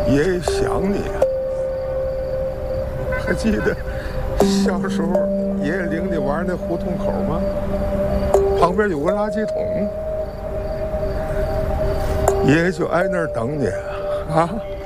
爷爷想你啊。还记得小时候爷爷领你玩那胡同口吗？旁边有个垃圾桶，爷爷就挨那儿等你啊。